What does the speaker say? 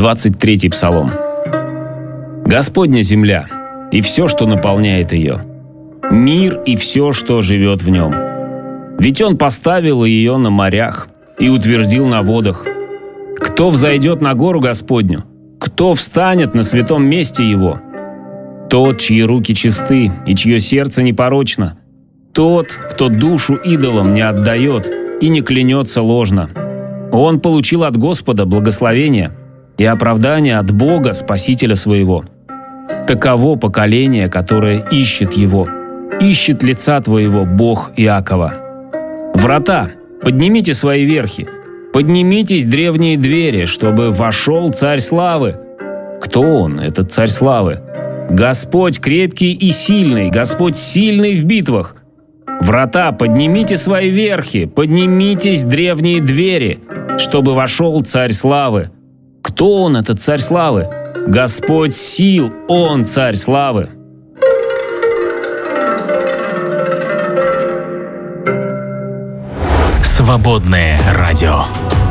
23-й псалом. Господня земля и все, что наполняет ее, мир и все, что живет в нем. Ведь Он поставил ее на морях и утвердил на водах. Кто взойдет на гору Господню? Кто встанет на святом месте Его? Тот, чьи руки чисты и чье сердце непорочно. Тот, кто душу идолам не отдает и не клянется ложно. Он получил от Господа благословение и оправдание от Бога, Спасителя своего. Таково поколение, которое ищет Его. Ищет лица Твоего, Бог Иакова. Врата, поднимите свои верхи. Поднимитесь, древние двери, чтобы вошел Царь Славы. Кто Он, этот Царь Славы? Господь крепкий и сильный, Господь сильный в битвах. Врата, поднимите свои верхи, поднимитесь, древние двери, чтобы вошел Царь Славы. Кто Он, этот Царь Славы? Господь сил, Он Царь Славы. Свободное радио.